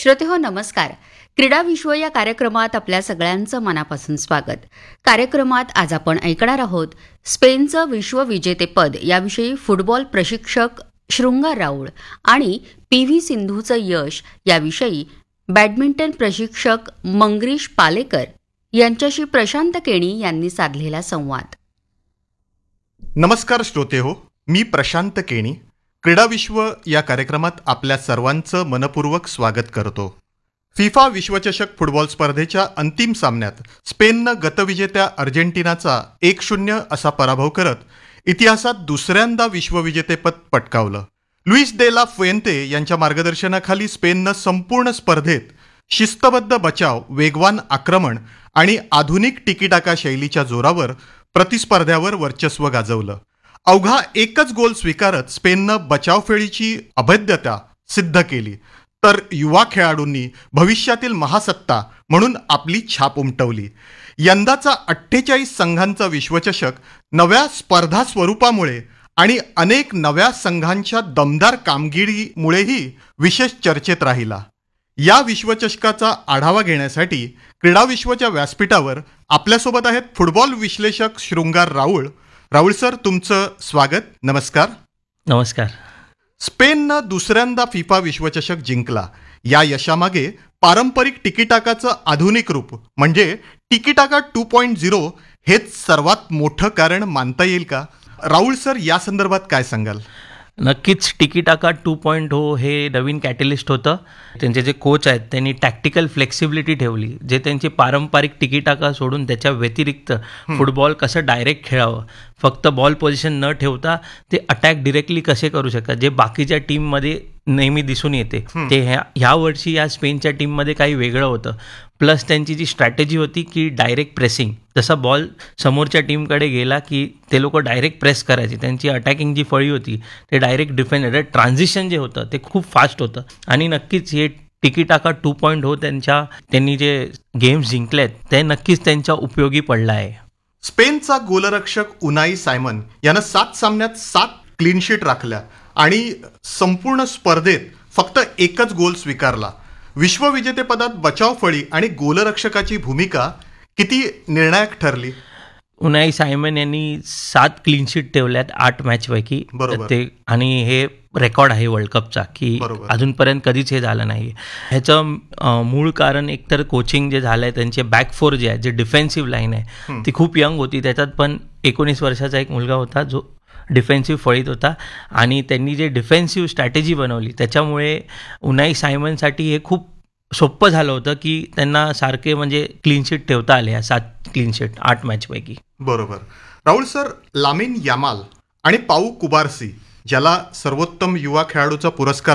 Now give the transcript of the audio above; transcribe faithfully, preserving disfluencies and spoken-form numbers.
श्रोतेहो नमस्कार. क्रीडा विश्व या कार्यक्रमात आपल्या सगळ्यांचं मनापासून स्वागत. कार्यक्रमात आज आपण ऐकणार आहोत स्पेनचं विश्वविजेतेपद याविषयी फुटबॉल प्रशिक्षक शृंगार राऊळ आणि पी व्ही सिंधूचं यश याविषयी बॅडमिंटन प्रशिक्षक मंगरीश पालेकर यांच्याशी प्रशांत केणी यांनी साधलेला संवाद. नमस्कार श्रोतेहो, मी प्रशांत केणी क्रीडा विश्व या कार्यक्रमात आपल्या सर्वांचं मनपूर्वक स्वागत करतो. फिफा विश्वचषक फुटबॉल स्पर्धेच्या अंतिम सामन्यात स्पेननं गतविजेत्या अर्जेंटिनाचा एक शून्य असा पराभव करत इतिहासात दुसऱ्यांदा विश्वविजेतेपद पटकावलं. लुईस दे ला फुएंते यांच्या मार्गदर्शनाखाली स्पेननं संपूर्ण स्पर्धेत शिस्तबद्ध बचाव, वेगवान आक्रमण आणि आधुनिक टिकीटाका शैलीच्या जोरावर प्रतिस्पर्ध्यावर वर्चस्व गाजवलं. अवघा एकच गोल स्वीकारत स्पेननं बचावफेळीची अभेद्यता सिद्ध केली, तर युवा खेळाडूंनी भविष्यातील महासत्ता म्हणून आपली छाप उमटवली. यंदाचा अठ्ठेचाळीस संघांचा विश्वचषक नव्या स्पर्धा स्वरूपामुळे आणि अनेक नव्या संघांच्या दमदार कामगिरीमुळेही विशेष चर्चेत राहिला. या विश्वचषकाचा आढावा घेण्यासाठी क्रीडा विश्वच्या व्यासपीठावर आपल्यासोबत आहेत फुटबॉल विश्लेषक शृंगार राऊळ. राहुल सर, तुमचं स्वागत. नमस्कार. नमस्कार. स्पेननं दुसऱ्यांदा फिफा विश्वचषक जिंकला. या यशामागे पारंपरिक टिकीटाकाचं आधुनिक रूप म्हणजे टिकीटाका टू पॉईंट झिरो हेच सर्वात मोठं कारण मानता येईल का? राहुल सर, या संदर्भात काय सांगाल? नक्कीच टिकीटाका टू पॉईंट हो हे नवीन कॅटलिस्ट होतं. त्यांचे जे कोच आहेत त्यांनी टॅक्टिकल फ्लेक्सिबिलिटी ठेवली. जे त्यांची पारंपरिक टिकीटाका सोडून त्याच्या व्यतिरिक्त फुटबॉल कसं डायरेक्ट खेळावं, फक्त बॉल पोझिशन न ठेवता ते अटॅक डिरेक्टली कसे करू शकतात, जे बाकीच्या टीममध्ये नेहमी दिसून येते ते ह्या ह्या वर्षी या स्पेनच्या टीममध्ये काही वेगळं होतं. प्लस त्यांची जी स्ट्रॅटेजी होती की डायरेक्ट प्रेसिंग, जसा बॉल समोरच्या टीमकडे गेला की ते लोक डायरेक्ट प्रेस करायचे. त्यांची अटॅकिंग जी फळी होती ते डायरेक्ट डिफेंड, ट्रान्झिशन जे होतं ते खूप फास्ट होतं. आणि नक्कीच हे टिकीटाका टू पॉईंट हो त्यांच्या त्यांनी जे गेम्स जिंकलेत ते नक्कीच त्यांच्या उपयोगी पडला आहे. स्पेनचा गोलरक्षक उनाई सायमन यानं सात सामन्यात सात क्लीन शीट राखल्या आणि संपूर्ण स्पर्धेत फक्त एकच गोल स्वीकारला. विश्वविजेतेपदात बचाव फळी आणि गोलरक्षकाची भूमिका किती निर्णायक ठरली? उनाई सायमन यांनी सात क्लीन शीट ठेवल्यात आठ मॅचपैकी. ते आणि हे रेकॉर्ड आहे वर्ल्ड कपचा की अजूनपर्यंत कधीच हे झालं नाही. ह्याचं मूळ कारण एकतर कोचिंग जे झालंय, त्यांचे बॅक फोर जे आहे, जे डिफेन्सिव्ह लाईन आहे ती खूप यंग होती. त्याच्यात पण एकोणीस वर्षाचा एक मुलगा होता जो डिफेन्सिव्ह फळीत होता आणि त्यांनी जे डिफेन्सिव्ह स्ट्रॅटेजी बनवली त्याच्यामुळे उनाई सायमनसाठी हे खूप सोपं झालं होतं की त्यांना सारखे म्हणजे क्लीन शीट ठेवता आले, या सात क्लीन शीट आठ मॅचपैकी. बरोबर. राहुल सर, लामिन यामाल आणि पाऊ कुबार्सी ज्याला सर्वोत्तम युवा खेळाडूचा पुरस्कार